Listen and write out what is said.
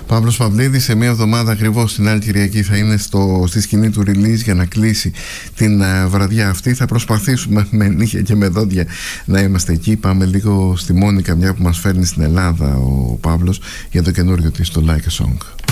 Παύλος Παυλίδης σε μια εβδομάδα ακριβώς την άλλη Κυριακή θα είναι στη σκηνή του release για να κλείσει την βραδιά αυτή. Θα προσπαθήσουμε με νύχια και με δόντια να είμαστε εκεί. Πάμε λίγο στη Μόνικα, μια που μας φέρνει στην Ελλάδα ο Παύλος, για το καινούριο της, το Like a Song.